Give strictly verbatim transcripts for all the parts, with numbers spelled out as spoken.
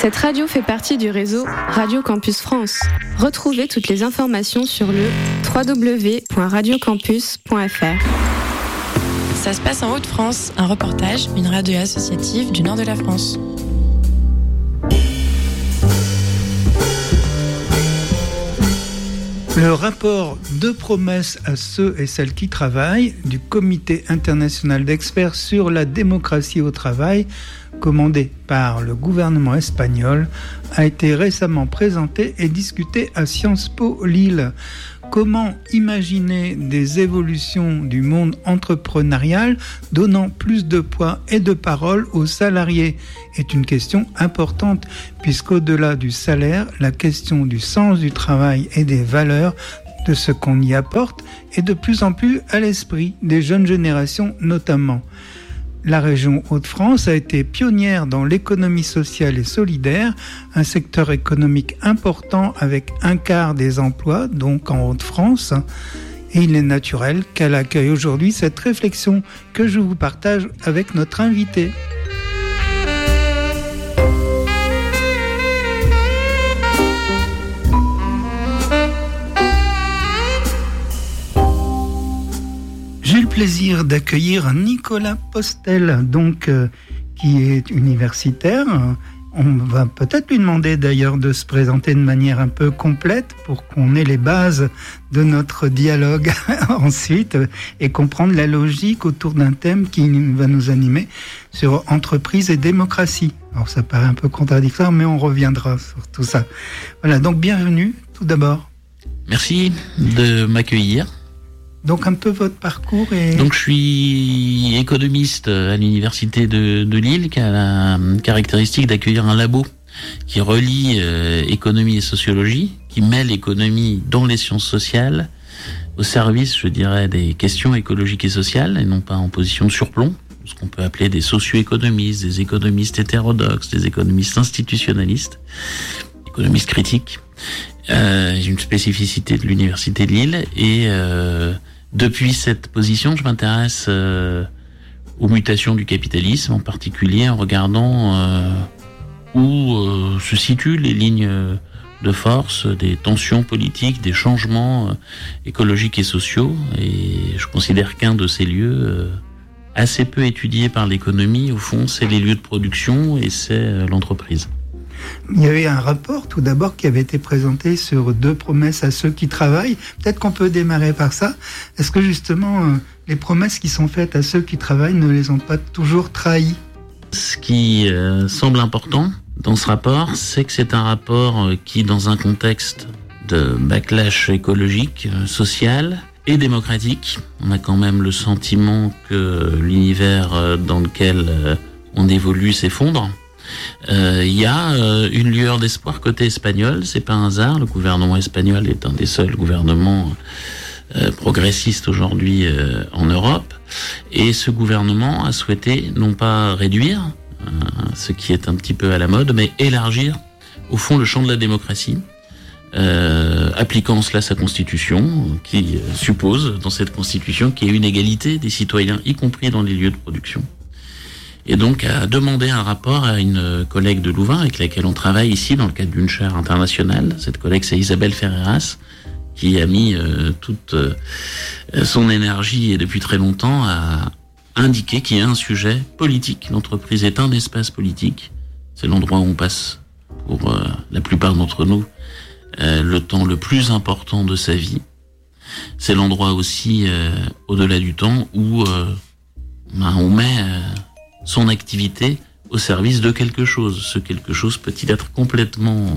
Cette radio fait partie du réseau Radio Campus France. Retrouvez toutes les informations sur le w w w point radio campus point f r. Ça se passe en Hauts-de-France, un reportage, une radio associative du nord de la France. Le rapport Deux promesses à ceux et celles qui travaillent du Comité international d'experts sur la démocratie au travail, commandé par le gouvernement espagnol, a été récemment présenté et discuté à Sciences Po Lille. Comment imaginer des évolutions du monde entrepreneurial donnant plus de poids et de parole aux salariés est une question importante, puisqu'au-delà du salaire, la question du sens du travail et des valeurs de ce qu'on y apporte est de plus en plus à l'esprit des jeunes générations notamment. La région Hauts-de-France a été pionnière dans l'économie sociale et solidaire, un secteur économique important avec un quart des emplois, donc en Hauts-de-France. Et il est naturel qu'elle accueille aujourd'hui cette réflexion que je vous partage avec notre invité. J'ai le plaisir d'accueillir Nicolas Postel, donc, euh, qui est universitaire. On va peut-être lui demander d'ailleurs de se présenter de manière un peu complète pour qu'on ait les bases de notre dialogue ensuite et comprendre la logique autour d'un thème qui va nous animer sur entreprise et démocratie. Alors ça paraît un peu contradictoire, mais on reviendra sur tout ça. Voilà, donc bienvenue tout d'abord. Merci de m'accueillir. Donc un peu votre parcours et... Donc je suis économiste à l'université de, de Lille, qui a la caractéristique d'accueillir un labo qui relie euh, économie et sociologie, qui met l'économie dans les sciences sociales au service, je dirais, des questions écologiques et sociales, et non pas en position de surplomb, ce qu'on peut appeler des socio-économistes, des économistes hétérodoxes, des économistes institutionnalistes, économistes critiques. Euh, j'ai une spécificité de l'université de Lille et euh, depuis cette position, je m'intéresse euh, aux mutations du capitalisme, en particulier en regardant euh, où euh, se situent les lignes de force, des tensions politiques, des changements euh, écologiques et sociaux. Et je considère qu'un de ces lieux, euh, assez peu étudié par l'économie, au fond, c'est les lieux de production et c'est euh, l'entreprise. Il y avait un rapport, tout d'abord, qui avait été présenté sur deux promesses à ceux qui travaillent. Peut-être qu'on peut démarrer par ça. Est-ce que, justement, euh, les promesses qui sont faites à ceux qui travaillent ne les ont pas toujours trahies ? Ce qui euh, semble important dans ce rapport, c'est que c'est un rapport euh, qui, dans un contexte de backlash écologique, euh, social et démocratique, on a quand même le sentiment que l'univers euh, dans lequel euh, on évolue s'effondre. Il euh, y a euh, une lueur d'espoir côté espagnol, c'est pas un hasard, le gouvernement espagnol est un des seuls gouvernements euh, progressistes aujourd'hui euh, en Europe, et ce gouvernement a souhaité non pas réduire, euh, ce qui est un petit peu à la mode, mais élargir au fond le champ de la démocratie, euh, appliquant cela sa constitution, qui euh, suppose dans cette constitution qu'il y ait une égalité des citoyens, y compris dans les lieux de production. Et donc a demandé un rapport à une collègue de Louvain avec laquelle on travaille ici dans le cadre d'une chaire internationale. Cette collègue, c'est Isabelle Ferreras, qui a mis euh, toute euh, son énergie et depuis très longtemps à indiquer qu'il y a un sujet politique. L'entreprise est un espace politique. C'est l'endroit où on passe, pour euh, la plupart d'entre nous, euh, le temps le plus important de sa vie. C'est l'endroit aussi, euh, au-delà du temps, où euh, ben, on met... Euh, son activité au service de quelque chose. Ce quelque chose peut-il être complètement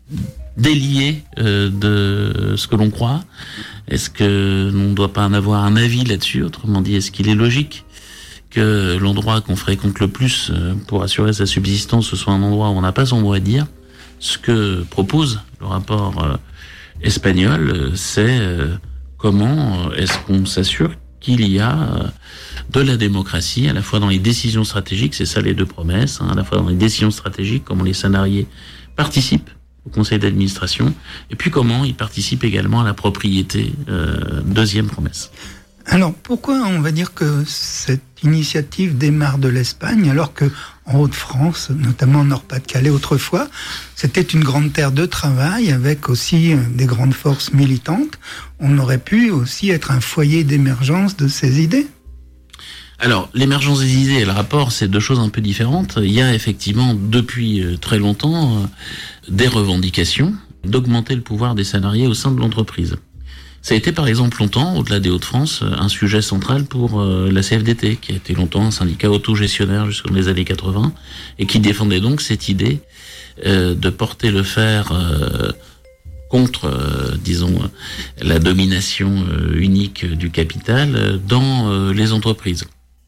délié euh, de ce que l'on croit ? Est-ce que l'on ne doit pas en avoir un avis là-dessus ? Autrement dit, est-ce qu'il est logique que l'endroit qu'on fréquente le plus euh, pour assurer sa subsistance, ce soit un endroit où on n'a pas son mot à dire ? Ce que propose le rapport euh, espagnol, euh, c'est euh, comment est-ce qu'on s'assure qu'il y a euh, de la démocratie, à la fois dans les décisions stratégiques, c'est ça les deux promesses, hein, à la fois dans les décisions stratégiques, comment les salariés participent au conseil d'administration, et puis comment ils participent également à la propriété, euh, deuxième promesse. Alors, pourquoi on va dire que cette initiative démarre de l'Espagne, alors que en Hauts-de-France, notamment en Nord-Pas-de-Calais autrefois, c'était une grande terre de travail avec aussi des grandes forces militantes. On aurait pu aussi être un foyer d'émergence de ces idées. Alors, l'émergence des idées et le rapport, c'est deux choses un peu différentes. Il y a effectivement, depuis très longtemps, des revendications d'augmenter le pouvoir des salariés au sein de l'entreprise. Ça a été par exemple longtemps, au-delà des Hauts-de-France, un sujet central pour euh, la C F D T, qui a été longtemps un syndicat autogestionnaire jusqu'aux les années quatre-vingts, et qui défendait donc cette idée euh, de porter le fer euh, contre, euh, disons, la domination euh, unique du capital euh, dans euh, les entreprises.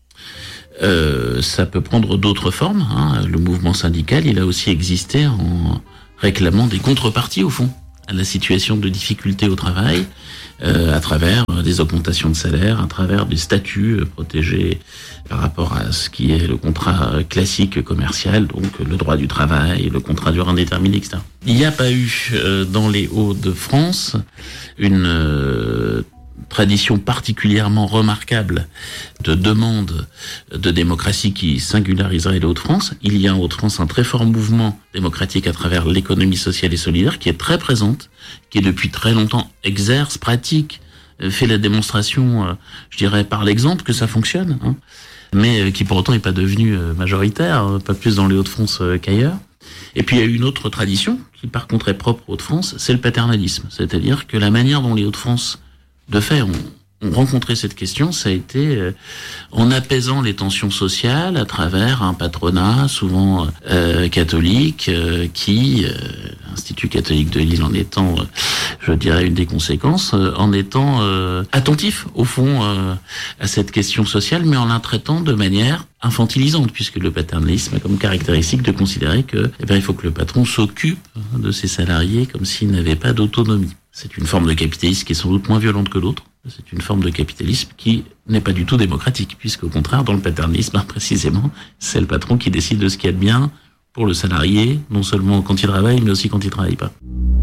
Euh, ça peut prendre d'autres formes, hein. Le mouvement syndical, il a aussi existé en réclamant des contreparties, au fond, à la situation de difficulté au travail, euh, à travers des augmentations de salaire, à travers des statuts protégés par rapport à ce qui est le contrat classique commercial, donc le droit du travail, le contrat durée indéterminée, et cetera. Il n'y a pas eu euh, dans les Hauts-de-France une euh, tradition particulièrement remarquable de demande de démocratie qui singulariserait les Hauts-de-France. Il y a en Hauts-de-France un très fort mouvement démocratique à travers l'économie sociale et solidaire qui est très présente, qui depuis très longtemps exerce, pratique, fait la démonstration, je dirais par l'exemple, que ça fonctionne, hein, mais qui pour autant n'est pas devenu majoritaire, pas plus dans les Hauts-de-France qu'ailleurs. Et puis il y a une autre tradition qui par contre est propre aux Hauts-de-France, c'est le paternalisme, c'est-à-dire que la manière dont les Hauts-de-France de fait, on, on rencontrait cette question, ça a été euh, en apaisant les tensions sociales à travers un patronat souvent euh, catholique euh, qui, euh, l'Institut catholique de Lille en étant, euh, je dirais, une des conséquences, euh, en étant euh, attentif au fond euh, à cette question sociale, mais en la traitant de manière infantilisante, puisque le paternalisme a comme caractéristique de considérer que, eh bien, il faut que le patron s'occupe de ses salariés comme s'il n'avait pas d'autonomie. C'est une forme de capitalisme qui est sans doute moins violente que l'autre. C'est une forme de capitalisme qui n'est pas du tout démocratique, puisqu'au contraire, dans le paternalisme, précisément, c'est le patron qui décide de ce qu'il y a de bien pour le salarié, non seulement quand il travaille, mais aussi quand il ne travaille pas.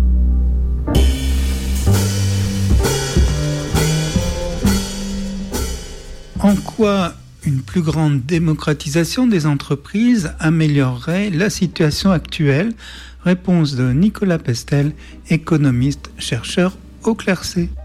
En quoi une plus grande démocratisation des entreprises améliorerait la situation actuelle? Réponse de Nicolas Pestel, économiste, chercheur au C L E R C.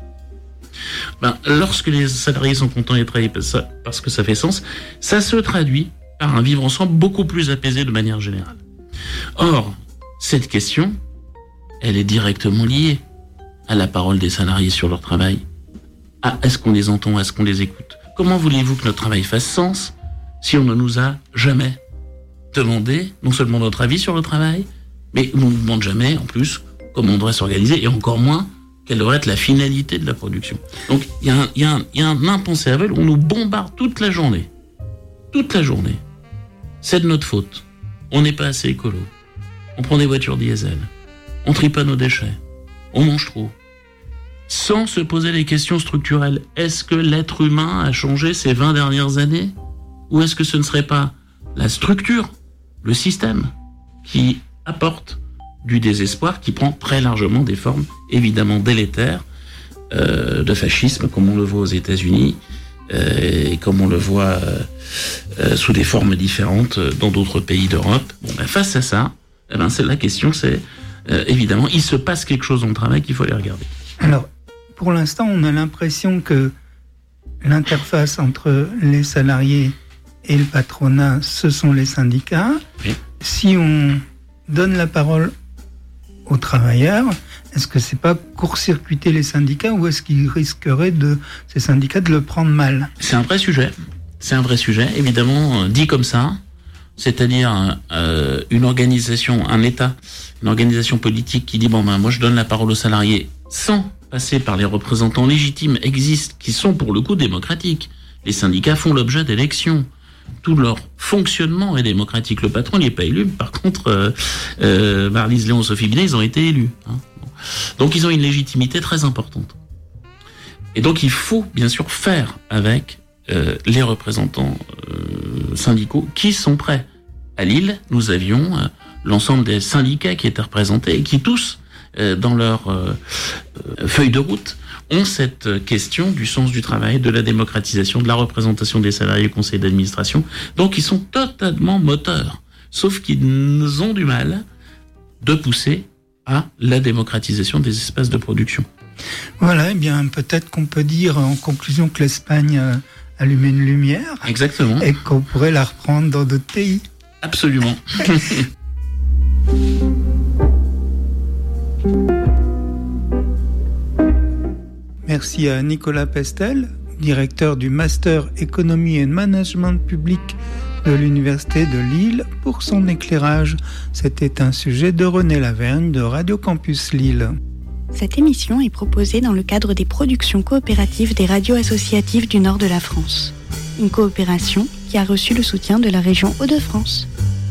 Ben, lorsque les salariés sont contents de travailler parce que ça fait sens, ça se traduit par un vivre ensemble beaucoup plus apaisé de manière générale. Or, cette question, elle est directement liée à la parole des salariés sur leur travail. Ah, est-ce qu'on les entend, est-ce qu'on les écoute? Comment voulez-vous que notre travail fasse sens si on ne nous a jamais demandé non seulement notre avis sur le travail, mais on ne nous demande jamais, en plus, comment on devrait s'organiser, et encore moins, quelle devrait être la finalité de la production. Donc, il y, y, y a un impensable, on nous bombarde toute la journée. Toute la journée. C'est de notre faute. On n'est pas assez écolo. On prend des voitures diesel. On trie pas nos déchets. On mange trop. Sans se poser les questions structurelles. Est-ce que l'être humain a changé ces vingt dernières années? Ou est-ce que ce ne serait pas la structure, le système, qui apporte du désespoir qui prend très largement des formes évidemment délétères euh, de fascisme, comme on le voit aux États-Unis euh, et comme on le voit euh, euh, sous des formes différentes dans d'autres pays d'Europe. Bon, ben, face à ça, eh ben, c'est la question, c'est euh, évidemment, il se passe quelque chose dans le travail qu'il faut aller regarder. Alors, pour l'instant, on a l'impression que l'interface entre les salariés et le patronat, ce sont les syndicats. Oui. Si on donne la parole aux travailleurs, est-ce que c'est pas court-circuiter les syndicats ou est-ce qu'ils risqueraient de, ces syndicats de le prendre mal? C'est un vrai sujet. C'est un vrai sujet, évidemment, dit comme ça, c'est-à-dire euh, une organisation, un État, une organisation politique qui dit bon ben moi je donne la parole aux salariés sans passer par les représentants légitimes existent, qui sont pour le coup démocratiques. Les syndicats font l'objet d'élections. Tout leur fonctionnement est démocratique. Le patron n'est pas élu. Par contre, euh, euh, Marlise Léon, Sophie Binet, ils ont été élus. Hein. Donc, ils ont une légitimité très importante. Et donc, il faut bien sûr faire avec euh, les représentants euh, syndicaux qui sont prêts. À Lille, nous avions euh, l'ensemble des syndicats qui étaient représentés et qui tous euh, dans leur euh, euh, feuille de route, ont cette question du sens du travail, de la démocratisation, de la représentation des salariés au conseil d'administration. Donc ils sont totalement moteurs, sauf qu'ils ont du mal de pousser à la démocratisation des espaces de production. Voilà, eh bien peut-être qu'on peut dire en conclusion que l'Espagne a allumé une lumière. Exactement. Et qu'on pourrait la reprendre dans d'autres pays. Absolument. Merci à Nicolas Pestel, directeur du Master Économie et Management Public de l'Université de Lille, pour son éclairage. C'était un sujet de René Lavergne de Radio Campus Lille. Cette émission est proposée dans le cadre des productions coopératives des radios associatives du nord de la France. Une coopération qui a reçu le soutien de la région Hauts-de-France.